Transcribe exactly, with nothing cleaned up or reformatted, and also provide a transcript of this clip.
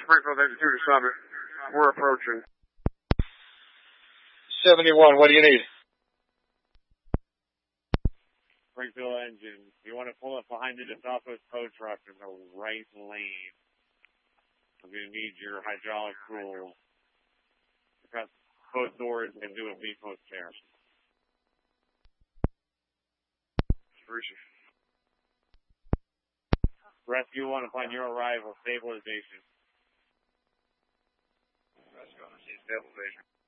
Springfield eighty-two to Summit. We're approaching. seventy-one, what do you need? Springfield engine. You want to pull up behind the DeSalto's tow truck in the right lane. I'm going to need your hydraulic rule. Press both doors and do a V-post chair. Rescue one upon your arrival. Stabilization. Rescue on the stabilization.